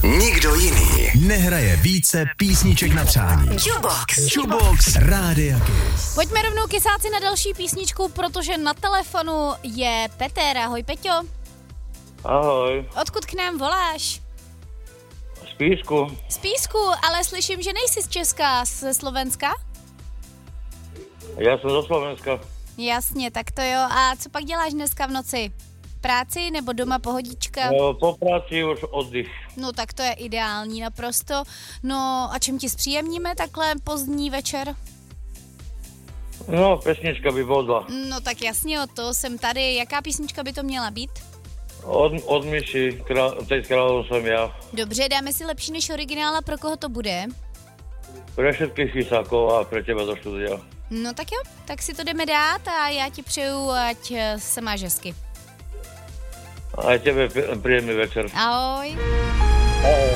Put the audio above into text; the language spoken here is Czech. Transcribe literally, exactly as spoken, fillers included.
Nikdo jiný nehraje více písniček na přání. Jukebox. Jukebox Rádia Kiss. Pojďme rovnou kysáci na další písničku, protože na telefonu je Petr. Ahoj, Peťo. Ahoj. Odkud k nám voláš? Z Písku. Z Písku, ale slyším, že nejsi z Česka, ze Slovenska? Já jsem ze Slovenska. Jasně, tak to jo. A co pak děláš dneska v noci? Práci nebo doma pohodička? No, po práci už oddych. No tak to je ideální naprosto. No a čím ti zpříjemníme takhle pozdní večer? No, pesnička by vodla. No tak jasně, o to jsem tady. Jaká písnička by to měla být? Od, od Myši, král, teď kráľom jsem já. Dobře, dáme si lepší než originála, pro koho to bude? Pre všetkých chysákov a pre teba do štúdia. No tak jo, tak si to jdeme dát a já ti přeju, ať se máš hezky. A tebe príjemný večer. Ahoj. Ahoj.